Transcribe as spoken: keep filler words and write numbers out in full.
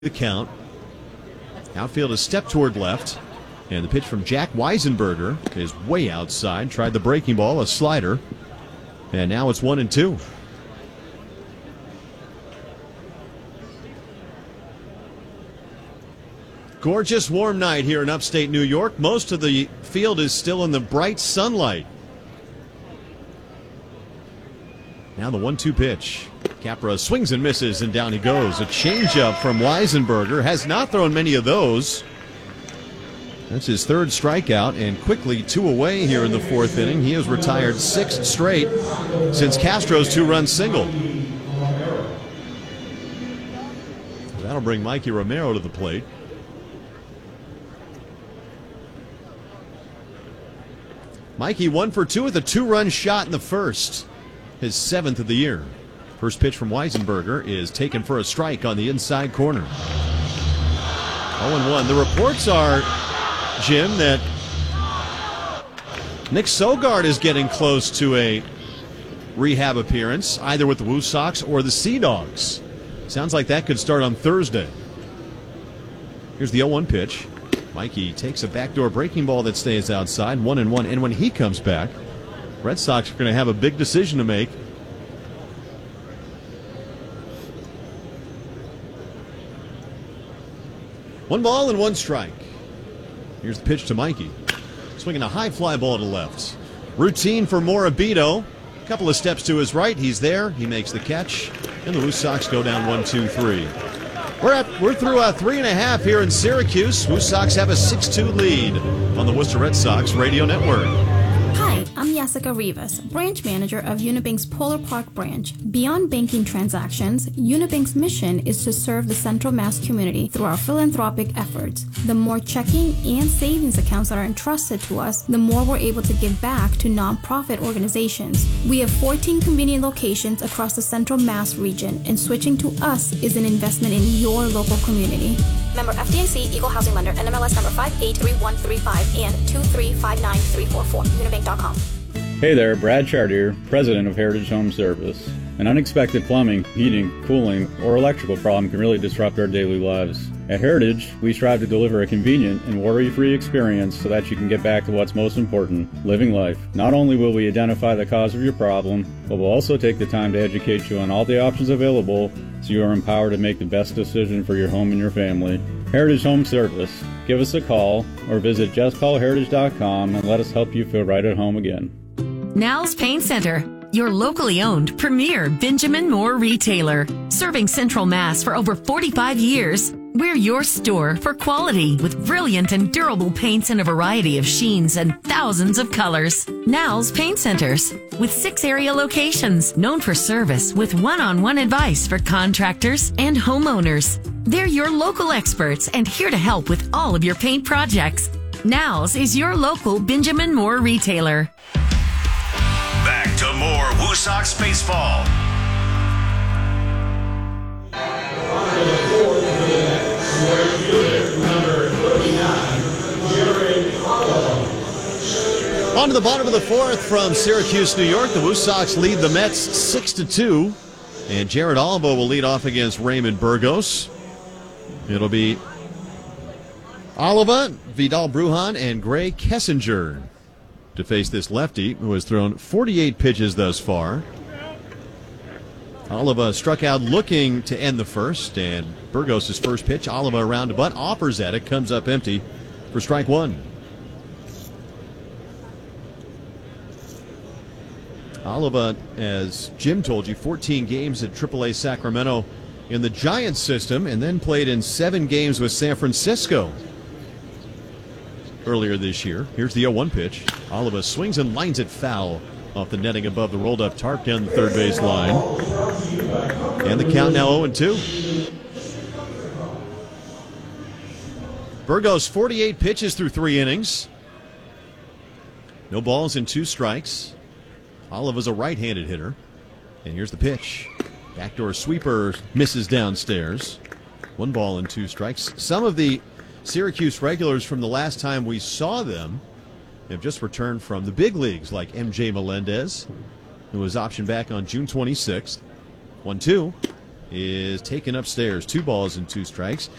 The count. Outfield is step toward left. And the pitch from Jack Weisenberger is way outside. Tried the breaking ball, a slider. And now it's one and two. Gorgeous warm night here in upstate New York. Most of the field is still in the bright sunlight. Now the one two pitch. Capra swings and misses, and down he goes. A changeup from Weisenberger. Has not thrown many of those. That's his third strikeout, and quickly two away here in the fourth inning. He has retired six straight since Castro's two-run single. That'll bring Mikey Romero to the plate. Mikey one for two with a two-run shot in the first, his seventh of the year. First pitch from Weisenberger is taken for a strike on the inside corner. oh and one. The reports are, Jim, that Nick Sogard is getting close to a rehab appearance, either with the Woo Sox or the Sea Dogs. Sounds like that could start on Thursday. Here's the oh one pitch. Mikey takes a backdoor breaking ball that stays outside, one and one. And when he comes back, Red Sox are going to have a big decision to make. One ball and one strike. Here's the pitch to Mikey. Swinging a high fly ball to left. Routine for Morabito. A couple of steps to his right. He's there. He makes the catch. And the Woo Sox go down one, two, three. We're at we're through a three and a half here in Syracuse. Woo Sox have a six two lead on the Worcester Red Sox Radio Network. Hi, I'm Jessica Rivas, branch manager of Unibank's Polar Park branch. Beyond banking transactions, Unibank's mission is to serve the Central Mass community through our philanthropic efforts. The more checking and savings accounts that are entrusted to us, the more we're able to give back to nonprofit organizations. We have fourteen convenient locations across the Central Mass region, and switching to us is an investment in your local community. Member F D I C, Equal Housing Lender, N M L S number five eight three one three five and two three five nine three four four. Unibank dot com. Hey there, Brad Chartier, president of Heritage Home Service. An unexpected plumbing, heating, cooling, or electrical problem can really disrupt our daily lives. At Heritage, we strive to deliver a convenient and worry-free experience so that you can get back to what's most important, living life. Not only will we identify the cause of your problem, but we'll also take the time to educate you on all the options available so you are empowered to make the best decision for your home and your family. Heritage Home Service. Give us a call or visit just call heritage dot com and let us help you feel right at home again. Now's Paint Center, your locally owned premier Benjamin Moore retailer. Serving Central Mass for over forty-five years, we're your store for quality with brilliant and durable paints in a variety of sheens and thousands of colors. Now's Paint Centers, with six area locations, known for service with one-on-one advice for contractors and homeowners. They're your local experts and here to help with all of your paint projects. Now's is your local Benjamin Moore retailer. Back to more Woo Sox baseball. On to the bottom of the fourth from Syracuse, New York. The Woo Sox lead the Mets six to two. And Jared Oliva will lead off against Raymond Burgos. It'll be Oliva, Vidal Brujan, and Gray Kessinger to face this lefty who has thrown forty-eight pitches thus far. Oliva struck out looking to end the first, and Burgos' first pitch, Oliva around to bunt, offers at it, comes up empty for strike one. Oliva, as Jim told you, fourteen games at triple A Sacramento in the Giants system, and then played in seven games with San Francisco earlier this year. Here's the oh one pitch. Oliva swings and lines it foul off the netting above the rolled-up tarp down the third base line. And the count now oh and two. Burgos, forty-eight pitches through three innings. No balls and two strikes. Oliva's a right-handed hitter. And here's the pitch. Backdoor sweeper misses downstairs. One ball and two strikes. Some of the Syracuse regulars from the last time we saw them have just returned from the big leagues, like M J Melendez, who was optioned back on June twenty-sixth. one two. is taken upstairs. Two balls and two strikes.